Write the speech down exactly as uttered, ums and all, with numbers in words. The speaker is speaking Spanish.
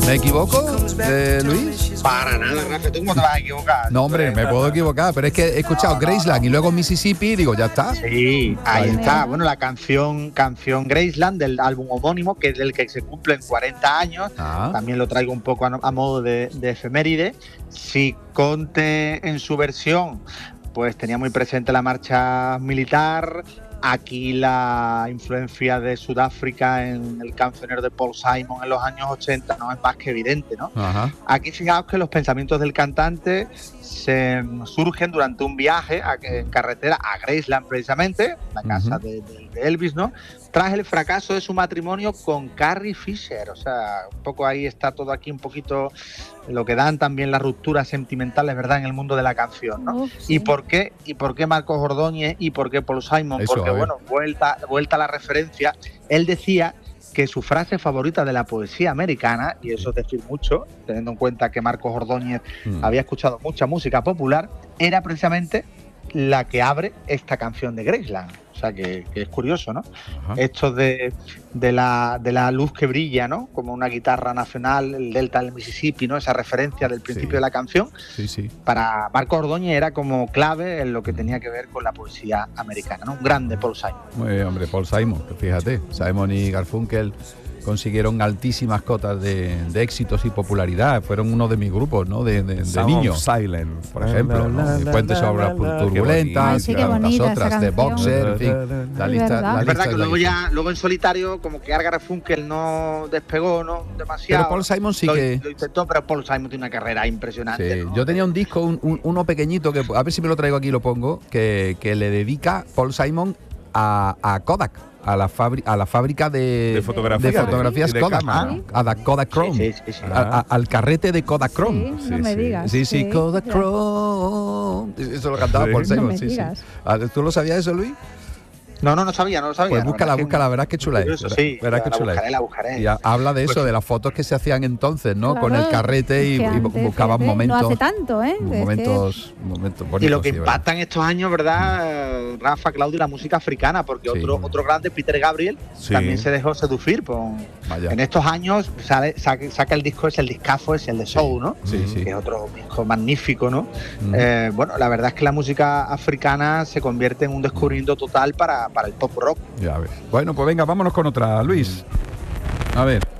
¿Me equivoco, eh, Luis? Para nada, Rafa, ¿tú cómo te vas a equivocar? No, hombre, me puedo equivocar, pero es que he escuchado Graceland y luego Mississippi y digo, ya está. Sí, ahí está. Bueno, la canción canción Graceland del álbum homónimo, que es del que se cumplen cuarenta años. Ah. También lo traigo un poco a, a modo de, de efeméride. Si Conte en su versión, pues tenía muy presente la marcha militar. Aquí la influencia de Sudáfrica en el cancionero de Paul Simon en los años ochenta no es más que evidente, ¿no? Ajá. Aquí fijaos que los pensamientos del cantante se surgen durante un viaje a, en carretera a Graceland, precisamente, la casa uh-huh. de, de, de Elvis, ¿no? Tras el fracaso de su matrimonio con Carrie Fisher. O sea, un poco ahí está todo aquí, un poquito lo que dan también las rupturas sentimentales, ¿verdad?, en el mundo de la canción, ¿no? Uh, sí. ¿Y por qué? ¿Y por qué Marcos Ordóñez? ¿Y por qué Paul Simon? Eso, Porque, bueno, vuelta, vuelta a la referencia, él decía que su frase favorita de la poesía americana, y eso es decir mucho, teniendo en cuenta que Marcos Ordóñez mm. había escuchado mucha música popular, era precisamente la que abre esta canción de Graceland. O sea, que, que es curioso, ¿no? Ajá. Esto de, de, la, de la luz que brilla, ¿no? Como una guitarra nacional, el delta del Mississippi, ¿no? Esa referencia del principio sí. de la canción. Sí, sí. Para Marcos Ordóñez era como clave en lo que tenía que ver con la poesía americana, ¿no? Un grande Paul Simon. Muy bien, hombre, Paul Simon, fíjate. Simon y Garfunkel consiguieron altísimas cotas de, de éxitos y popularidad. Fueron uno de mis grupos, ¿no? De, de, de niños. Silent, por ejemplo, ¿no? Puente sobre las turbulentas, sí, las otras, de Boxer, en fin. La lista, la es verdad lista que luego ya, luego en solitario, como que Art Garfunkel no despegó, ¿no? Demasiado. Pero Paul Simon sí lo, que lo intentó, pero Paul Simon tiene una carrera impresionante. Sí. ¿no? Yo tenía un disco, un, un, uno pequeñito, que a ver si me lo traigo aquí y lo pongo, que, que le dedica Paul Simon a, a Kodak. A la, a la fábrica de, de, fotografía, de fotografías de Kodak, cámara. a la Kodachrome, sí, sí, sí, sí. a, a, al carrete de Kodachrome. Sí, no sí, me sí. digas. Sí, sí, sí. Kodachrome. Eso lo cantaba sí. Paul Simon, no sí, sí. ¿Tú lo sabías eso, Luis? No, no, no sabía, no lo sabía. Pues búscala, no, búscala, verás qué chula es. Verás, sí, verás la, qué chula la buscaré, es. la buscaré. Y habla de eso, pues, de las fotos que se hacían entonces, ¿no? Claro, con el carrete y, antes, y buscaban fíjate, momentos. No hace tanto, ¿eh? Momentos, es que... momentos bonitos. Y lo que sí, impacta en estos años, ¿verdad, mm. Rafa, Claudio, la música africana? Porque sí. otro, otro grande, Peter Gabriel, sí. también se dejó seducir. Por, en estos años sale, saca, saca el disco, es el discazo, es el de Soul, ¿no? Sí, sí. Que es otro disco magnífico, ¿no? Mm. Eh, bueno, la verdad es que la música africana se convierte en un descubrimiento total para, para el pop rock. Ya ves. Bueno, pues venga, vámonos con otra, Luis. A ver.